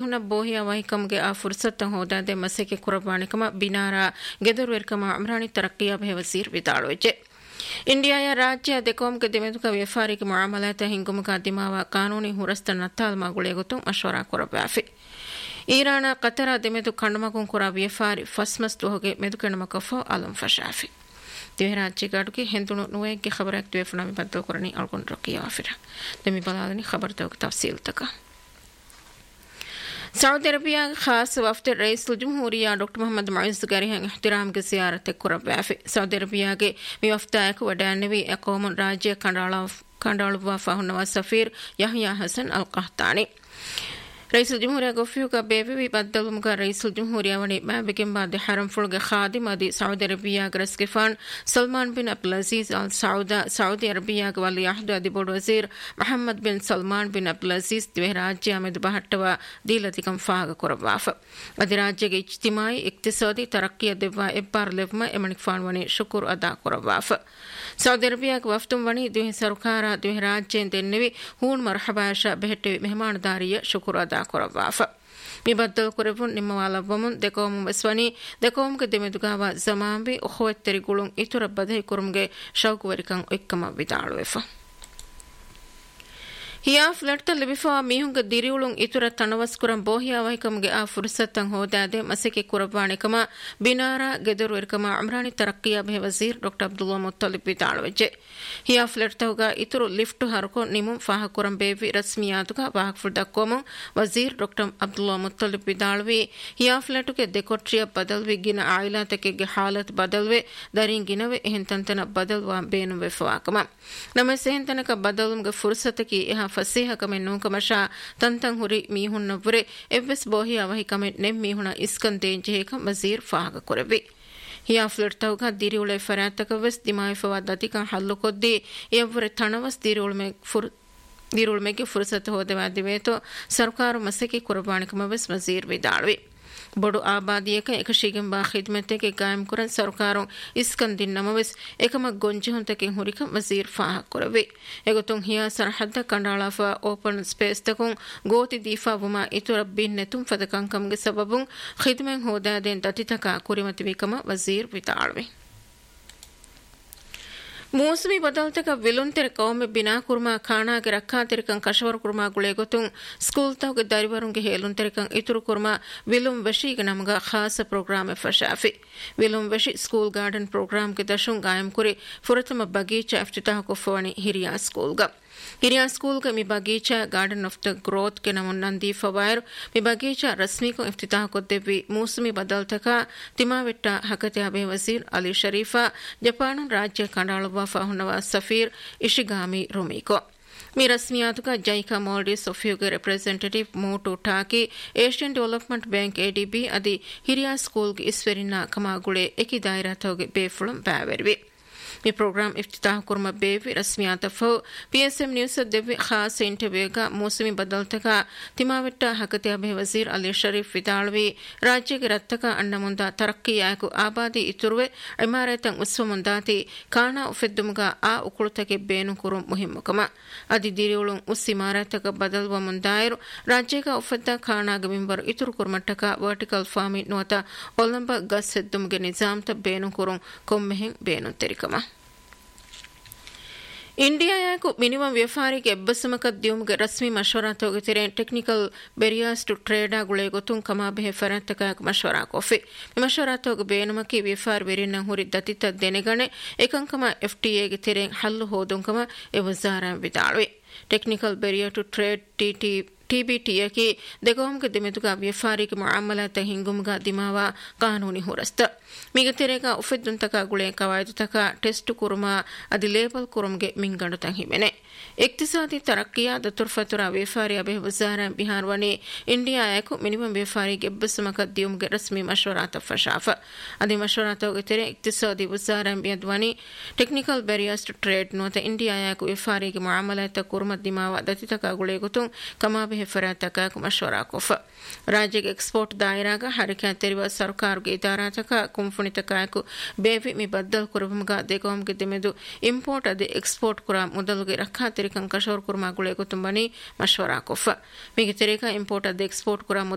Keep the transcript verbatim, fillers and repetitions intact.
mihuna bohiya wahikamge a fursatan hodade maseke kurabanikama binara gedur werkama amrani tarakkiya bhe wazir vidaloje ಇಂಡಿಯಾಯ ರಾಜ್ಯ ದೆಕೋಮ್ಗೆ ದಿಮೆದುಕ ವ್ಯಾಪಾರಿಗೆ ಮುಆಮಲಾತ ಹಿಂಗುಮುಕ ದಿಮಾವ ಕಾನೂನಿ ಹುರಸ್ತ ನತ್ತಾಲ್ ಮಗುಳೆಗುತು ಮಶ್ವರಾ ಕೊರಬಾಫಿ ಈರಾನ ಕತರ ದಿಮೆದು ಕಂಡಮಗುಂ ಕುರ ವ್ಯಾಪಾರಿ ಫಸ್ಮಸ್ ದುಹಗೆ ಮೆದುಕಣಮಕಫೋ ಅಲಂ ಫಶಾಫಿ ದಿವೆ ರಾಜ್ಯ ಗಾಡುಗೆ ಹೆಂದುನು ನುವೆಗೆ ಖಬರಕ್ ದ್ವೆಫುನಮಿ ಬದ್ದೋ ಕೊರನಿ ಅಳ್ಕೊಂಡ್ ರಕಿಯ ಆಫಿರ ದೆಮಿ ಬಲಾದನಿ ಖಬರ್ ತೋಗ ತಫಸೀಲ್ ತಕ Saudi Arabia खास वफ्द रईस जमहूरिया डॉक्टर मोहम्मद मुइज़ गरी एहतराम की ज़ियारत कुरबाफी सऊदी अरबिया के मी वफ्द वडानवी अक़ौम राज्य कंडाला कंडालवा फाहुनवा सफ़ीर यहया हसन अल क़हतानी रईस जमहूरिया गफियो का बेबी बदलुम का रईस जमहूरिया वनी बाबिकिम बाद हरम फुल के खादिम अदी सऊदी अरबिया ग्रस के फन सलमान बिन अब्दुल अजीज अल सऊदा सऊदी अरबिया के वली अहद अदी बोर्ड वजीर मोहम्मद बिन सलमान बिन अब्दुल अजीज द्वे राज्य अहमद बहट्टवा दीलतिकम फाग कुरबाफ अदी राज्य के इज्तिमाई इक्तिसादी तरक्की अदवा इब्बार लेवमा एमनिक फान वनी शुक्र अदा कुरबाफ सऊदी अरबिया के वफ्तुम वनी द्वे सरकारा द्वे राज्य देन्नवी हून मरहबाशा बेहटे मेहमानदारिय शुक्र अदा ಕೊರಬಾಫ ಮಿ ಬದ್ದಲ್ ಕೊರೆಬುನ್ ನಿಮ್ಮ ವಾಲವಮುನ್ ದೆಕೋಮ್ ವಸ್ವನಿ ದೆಕೋಮ್ ಗೆ ದೆಮೆದುಗಾವ ಜಮಾಂಬಿ ಒಖವತ್ತರಿ ಗುಳುಂ ಇತುರ ಬದೈ ಕುರುಮ್ಗೆ ಶೌಕು ವರಿಕಂ ಎಕ್ಕಮ ವಿದಾಳುವೆಫ ಹಿಯಾ ಫ್ಲಟ್ ಲಿಬಿಫಾ ಮೀಹುಂಗ ದಿರಿಯುಳುಂ ಇತುರ ತಣವಸ್ಕುರಂ ಬೋಹಿಯಾ ವಹಿಕಮ್ಗೆ ಆ ಫುರ್ಸತ್ತಂ ಹೋದಾದೆ ಮಸಕೆ ಕುರಬಾಣಿಕಮ ಬಿನಾರಾ ಗೆದರು ವೆರ್ಕಮ ಅಮ್ರಾನಿ ತರಕ್ಕಿಯ ಬೆ ವಜೀರ್ ಡಾಕ್ಟರ್ ಅಬ್ದುಲ್ಲಾ ಮುತ್ತಲಿಬ್ ವಿದಾಳುವೆಜೆ ಹಿಯಾ ಫ್ಲಟ್ ತೌಗ ಇತುರು ಲಿಫ್ಟ್ ಹರಕೊ ನಿಮುಂ ಫಾಹ ಕುರಂ ಬೇವಿ ರಸ್ಮಿಯಾತುಗ ವಾಹಕ್ ಫುಡ್ದಕ್ಕೋಮು ವಜೀರ್ ಡಾಕ್ಟರ್ ಅಬ್ದುಲ್ಲಾ ಮುತ್ತಲಿಬ್ ವಿದಾಳುವಿ ಹಿಯಾ ಫ್ಲಟುಗೆ ದೆಕೊಟ್ರಿಯ ಬದಲ್ವಿ ಗಿನ ಆಯಿಲಾತಕೆಗೆ ಹಾಲತ್ ಬದಲ್ವೆ ದರಿಂ ಗಿನವೆ ಎಹೆಂತಂತನ ಬದಲ್ವಾ ಬೇನು ವೆಫವಾಕಮ ನಮ ಸೆಹೆಂತನಕ ಬದಲುಂಗ ಫುರ್ಸತಕಿ ಎಹ ಫಸೀಹ ಕಮೆನ್ ನೂಕಮಶಾ ತಂತಂ ಹುರಿ ಮೀಹುನ್ ನವ್ರೆ ಎವ್ವೆಸ್ ಬೋಹಿಯಾ ವಹಿ ಕಮೆನ್ ನೆಂ ಮೀಹುನ ಇಸ್ಕಂತೇನ್ ಜೆಹಕ ವಜೀರ್ ಫಾಹಕ ಕೊರಬಿ ಹಿಯಾ ಫ್ಲಟ್ ತೌಗ ದಿರಿಯುಳೆ ಫರಾತಕವೆಸ್ ದಿಮಾಯಿ ಫವಾದ್ ಅತಿಕಂ ಹಲ್ಲು ಕೊದ್ದಿ ಎವ್ವರೆ ತಣವಸ್ ದಿರಿಯುಳ್ಮೆ ಫುರ್ ದಿರುಳ್ಮೆಗೆ ಫುರ್ಸತ್ ಹೋದವಾದಿವೇತೋ ಸರ್ಕಾರ ಮಸಕೆ ಕುರಬಾಣಿಕಮವೆಸ್ ವಜೀರ್ ವಿದಾಳ್ವಿ ಬಡು ಆಬಾದಿಯಕ ಏಕಶಿಗೆಂ ಬಾ ಖಿದ್ಮತೆಗೆ ಕಾಯಂ ಕುರನ್ ಸರ್ಕಾರಂ ಇಸ್ಕಂದಿನ್ ನಮವೆಸ್ ಏಕಮ ಗೊಂಜೆಹುಂತಕೆ ಹುರಿಕ ವಜೀರ್ ಫಾಹ ಕೊರವೆ ಎಗತುಂ ಹಿಯಾ ಸರ್ಹದ್ದ ಕಂಡಾಳಾಫಾ ಓಪನ್ ಸ್ಪೇಸ್ ತಕುಂ ಗೋತಿ ದೀಫಾ ವುಮಾ ಇತುರ ಬಿನ್ ನೆತುಂ ಫದಕಂ ಕಮ್ಗೆ ಸಬಬುಂ ಖಿದ್ಮೆಂ ಹೋದಾದೆನ್ ತತಿತಕ ಕುರಿಮತಿ ವಿಕಮ ವಜೀರ್ ವಿತಾಳ್ವೆ ಮೂಸಮಿ ಬದಲ್ತಕ ವಿಲುಂತೆರ ಕೌಮೆ ಬಿನಾ ಕುರ್ಮಾ ಖಾನಾಗೆ ರಕ್ಕಾತೆರಕಂ ಕಶವರ ಕುರ್ಮಾ ಗುಳೆಗೊತುಂ ಸ್ಕೂಲ್ ತೌಗೆ ದರಿವರುಂಗೆ ಹೇಲುಂತೆರಕಂ ಇತುರು ಕುರ್ಮಾ ವಿಲುಂ ವಶೀಗೆ ನಮಗ ಖಾಸ ಪ್ರೋಗ್ರಾಮ್ ಫಶಾಫಿ ವಿಲುಂ ವಶಿ ಸ್ಕೂಲ್ ಗಾರ್ಡನ್ ಪ್ರೋಗ್ರಾಮ್ ಗೆ ದಶುಂ ಗಾಯಂ ಕುರಿ ಫುರತಮ ಬಗೀಚಾ ಇಫ್ತಿತಾಹ ಕೊಫವನಿ ಹಿರಿಯಾ ಸ್ಕೂಲ್ಗ ಹಿರಿಯಾ ಸ್ಕೂಲ್ के मी बगीचा गार्डन ऑफ द ग्रोथ के नमून नंदी फवायर मी बगीचा रस्मी को इफ्तिताह को देवी मौसमी बदल तका तिमाविट्टा हकते अबे वजीर अली शरीफा जापान राज्य कंडालवा फाहुनवा सफीर इशिगामी रोमिको मी रस्मियातुका जैका मोल्डिस सोफियोगे रिप्रेजेंटेटिव मोटो टाकी एशियन डेवलपमेंट बैंक एडीबी अदी हिरिया स्कूल की इसवेरिना कमागुळे एकी दायरा तोगे बेफुलम बावेरवी मी प्रोग्राम इफ्तिताह कुरमा बेवी रस्मियात फो पीएसएम न्यूज़ देवी खास इंटरव्यू का मौसमी बदलतका तिमाविट्टा हकते अबे वजीर अली शरीफ विदाळवी राज्य के रत्तका अन्नमुंदा तरक्कियाकु आबादी इतुरुवे इमारतं उस्वमुंदाति काना उफೆದ್ದುಮುಗ ಆ ಉಕುಳುತಕೆ ಬೇನು ಕುರು ಮುಹಿಮ್ಮಕಮ ಅದಿ ದಿರಿಯುಳುಂ ಉಸ್ ಇಮಾರತಕ ಬದಲ್ವ ಮುಂದಾಯರು ರಾಜ್ಯಕ ಉಫೆದ್ದ ಕಾನಾಗ ಮಿಂಬರ್ ಇತುರು ಕುರ್ಮಟ್ಟಕ ವರ್ಟಿಕಲ್ ಫಾರ್ಮಿ ನೋತ ಒಲಂಬ ಗಸ್ ಹೆದ್ದುಮುಗೆ ನಿಜಾಮ್ತ ಬೇನು ಕುರು ಕೊಮ್ಮೆಹೆಂ ಬೇನು ತೆರಿಕಮ ಇಂಡಿಯಾಯಾಕು ಮಿನಿಮಮ್ ವ್ಯಾಪಾರಿಗೆ ಎಬ್ಬಸಮಕ ದ್ಯೂಮ್ಗೆ ರಸ್ಮಿ ಮಶ್ವರಾ ತೋಗತಿರೆ ಟೆಕ್ನಿಕಲ್ ಬೆರಿಯಾಸ್ ಟು ಟ್ರೇಡಾ ಗುಳೆಗೊತುಂ ಕಮಾ ಬೆಹೆ ಫರತ್ತಕಾಯಕ ಮಶ್ವರಾ ಕೊಫಿ ಮಶ್ವರಾ ತೋಗ ಬೇನಮಕಿ ವ್ಯಾಪಾರ ವೆರಿನ ಹುರಿ ದತಿತ ದೆನೆಗಣೆ ಏಕಂಕಮ ಎಫ್ಟಿಎ ಗೆ ತೆರೆ ಹಲ್ಲು ಹೋದುಂಕಮ A ವಜಾರಾ ವಿದಾಳ್ವೆ technical ಬೆರಿಯಾ to trade TT टीबीटीए की देगोम के दिमेतुगा व्यापारी के मुआमलात हिंगुमगा दिमावा कानूनी हुरस्त मिगतेरेगा उफिद्दुंतका गुळे कवायदुतका टेस्ट कुरुमा अदि लेबल कुरुमगे मिंगंडु तंहिमेने इक्तिसादी तरक्किया दतुरफतुरा व्यापारी अबे वजारा बिहार वने इंडिया याकु मिनिमम व्यापारी के बसमका दियुमगे रस्मी मशवरात फशाफ अदि मशवरात गतेरे इक्तिसादी वजारा बियदवनी टेक्निकल बैरियर्स टू ट्रेड नोत इंडिया याकु व्यापारी के मुआमलात कुरुमा दिमावा दतितका गुळे गुतुं कमा फरातक मशवरा कोफ राज्य के एक्सपोर्ट दायराग हरक्या तेरिव सरकार के इदारातक कुंफुनितकायकु बेवी मि बद्दल कुरुमगा देगोम के दिमेदु इंपोर्ट अदे एक्सपोर्ट कुरा मुदलुगे रखा तेरिकं कशोर कुरमा गुळे को ತುಂಬನಿ ಮಶ್ವರಾ ಕೊಫ ಮಿಗೆ ತೆರಿಕ ಇಂಪೋರ್ಟ್ ಅದೆ ಎಕ್ಸ್ಪೋರ್ಟ್ ಕುರಾ